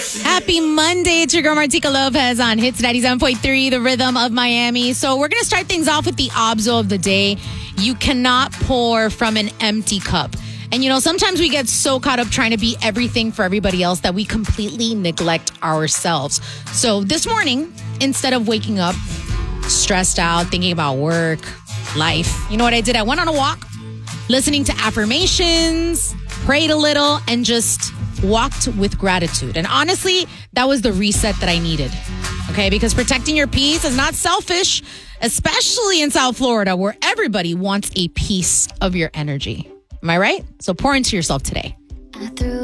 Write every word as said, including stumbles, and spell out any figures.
Happy Monday. It's your girl Martika Lopez on Hits ninety-seven point three, the rhythm of Miami. So we're going to start things off with the obzo of the day. You cannot pour from an empty cup. And, you know, sometimes we get so caught up trying to be everything for everybody else that we completely neglect ourselves. So this morning, instead of waking up stressed out, thinking about work, life, you know what I did? I went on a walk, listening to affirmations, prayed a little, and just walked with gratitude. And honestly, that was the reset that I needed. Okay, because protecting your peace is not selfish, especially in South Florida, where everybody wants a piece of your energy. Am I right? So pour into yourself today.